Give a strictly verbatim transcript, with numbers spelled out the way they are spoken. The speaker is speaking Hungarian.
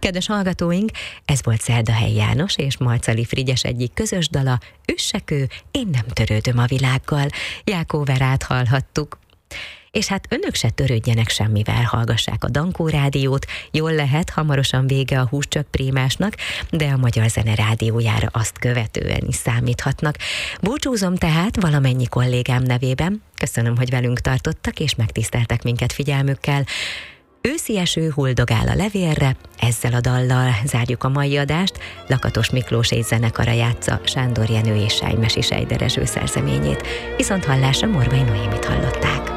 Kedves hallgatóink, ez volt Szerdahely János és Marcali Frigyes egyik közös dala, Üssekő, én nem törődöm a világgal. Jákó Verát hallhattuk. És hát önök se törődjenek semmivel, hallgassák a Dankó rádiót, jól lehet, hamarosan vége a húscsök prémásnak, de a Magyar Zene rádiójára azt követően is számíthatnak. Búcsúzom tehát valamennyi kollégám nevében, köszönöm, hogy velünk tartottak és megtiszteltek minket figyelmükkel. Őszi eső huldogál a levélre, ezzel a dallal zárjuk a mai adást. Lakatos Miklós és zenekara játsza Sándor Jenő és Sájmesi Sejder Ezső szerzeményét. Viszont hallásra Morvai Noémit hallották.